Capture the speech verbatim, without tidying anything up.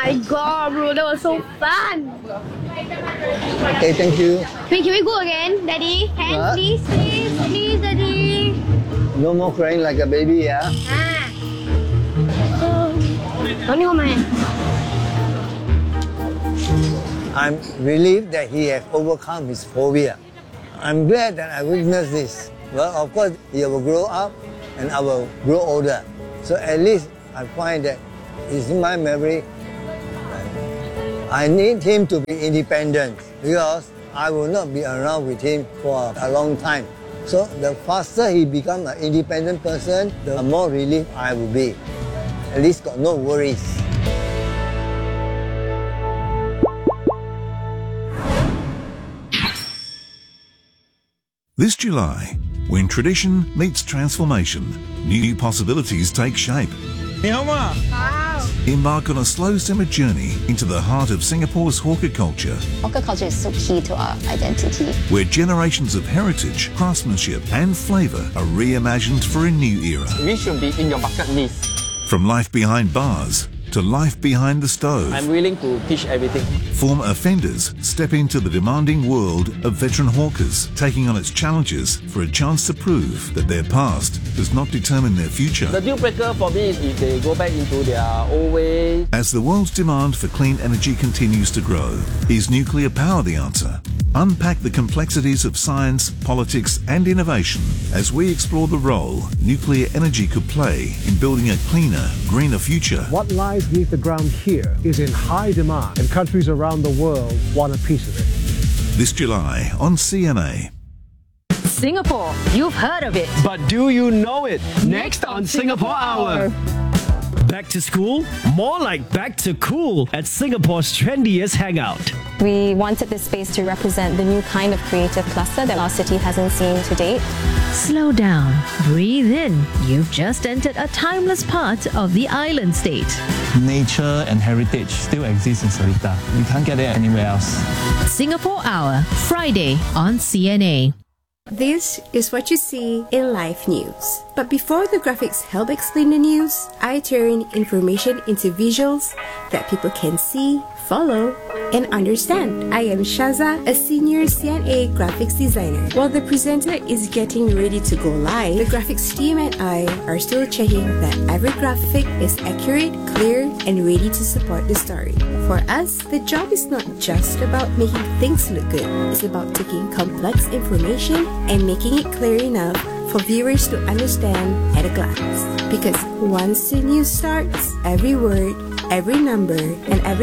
my god, bro, that was so fun. Okay, thank you. Wait, can we go again, Daddy? Hands, What? please, please, please, Daddy. No more crying like a baby, yeah? Ah. Don't hold my hand. I'm relieved that he has overcome his phobia. I'm glad that I witnessed this. Well, of course, he will grow up and I will grow older. So at least I find that it's in my memory. I need him to be independent because I will not be around with him for a long time. So the faster he becomes an independent person, the more relieved I will be. At least got no worries. This July, when tradition meets transformation, new possibilities take shape. Wow. Embark on a slow simmer journey into the heart of Singapore's hawker culture, Hawker culture is so key to our identity. where generations of heritage, craftsmanship and flavour are reimagined for a new era. We should be in your bucket list. From life behind bars to life behind the stove, I'm willing to teach everything. former offenders step into the demanding world of veteran hawkers, taking on its challenges for a chance to prove that their past does not determine their future. The deal breaker for me is if they go back into their old way. As the world's demand for clean energy continues to grow, is nuclear power the answer? Unpack the complexities of science, politics and innovation as we explore the role nuclear energy could play in building a cleaner, greener future. What lies beneath the ground here is in high demand, and countries around the world want a piece of it. This July on C N A. Singapore, you've heard of it. But do you know it? Next on Singapore Hour. Back to school? More like back to cool at Singapore's trendiest hangout. We wanted this space to represent the new kind of creative cluster that our city hasn't seen to date. Slow down, breathe in. You've just entered a timeless part of the island state. Nature and heritage still exists in Seletar. You can't get it anywhere else. Singapore Hour, Friday on C N A. This is what you see in live news. But before the graphics help explain the news, I turn information into visuals that people can see, follow, and understand. I am Shaza, a senior C N A graphics designer. While the presenter is getting ready to go live, the graphics team and I are still checking that every graphic is accurate, clear, and ready to support the story. For us, the job is not just about making things look good. It's about taking complex information and making it clear enough for viewers to understand at a glance. Because once the news starts, every word, every number, and every